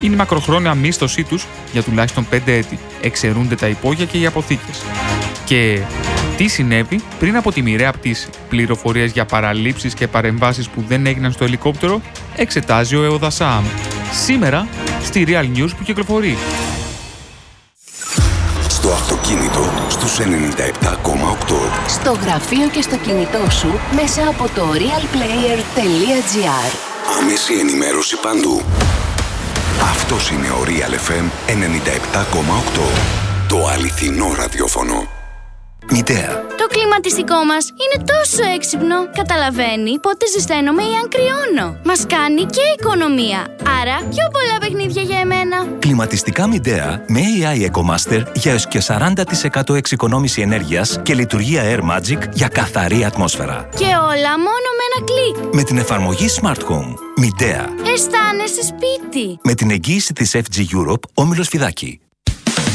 Είναι η μακροχρόνια μίσθωσή τους για τουλάχιστον 5 έτη. Εξαιρούνται τα υπόγεια και οι αποθήκες. Και τι συνέβη πριν από τη μοιραία πτήση? Πληροφορίες για παραλήψεις και παρεμβάσεις που δεν έγιναν στο ελικόπτερο εξετάζει ο ΕΟΔΑΣΑΜ. Σήμερα στη Real News που κυκλοφορεί. Στο αυτοκίνητο στους 97,8. Στο γραφείο και στο κινητό σου μέσα από το realplayer.gr. Άμεση ενημέρωση παντού. Αυτός είναι ο Real FM 97,8. Το αληθινό ραδιόφωνο. Μητέα. Το κλιματιστικό μας είναι τόσο έξυπνο. Καταλαβαίνει πότε ζεσταίνομαι ή αν κρυώνω. Μας κάνει και οικονομία. Άρα πιο πολλά παιχνίδια για εμένα. Κλιματιστικά Midea με AI EcoMaster για έως και 40% εξοικονόμηση ενέργειας και λειτουργία Air Magic για καθαρή ατμόσφαιρα. Και όλα μόνο με ένα κλικ. Με την εφαρμογή Smart Home. Midea. Αισθάνεσαι σπίτι. Με την εγγύηση της FG Europe, Όμιλος Φιδάκη.